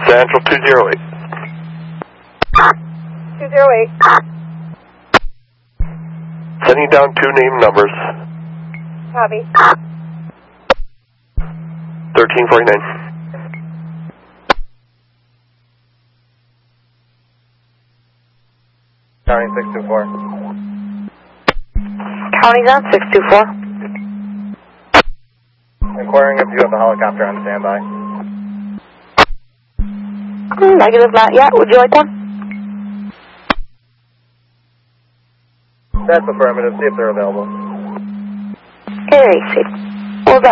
Central 208. 208. Sending down 2 name numbers. Copy. 1349. County 624. County's on 624. Inquiring if you have a helicopter on standby. Negative, not yet. Would you like one? That's affirmative. See if they're available. Very safe. What was that?